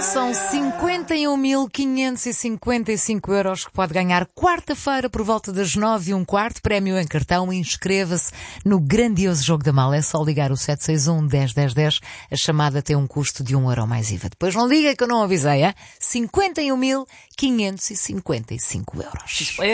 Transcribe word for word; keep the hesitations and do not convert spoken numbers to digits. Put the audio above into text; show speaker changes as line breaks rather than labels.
São cinquenta e um mil quinhentos e cinquenta e cinco euros que pode ganhar quarta-feira por volta das nove e um quarto. Prémio em cartão. Inscreva-se no grandioso Jogo da Mala. É só ligar o sete seis um, dez, dez, dez. A chamada tem um custo de um euro mais I V A. Depois não liga que eu não avisei, hein? cinquenta e um mil quinhentos e cinquenta e cinco euros.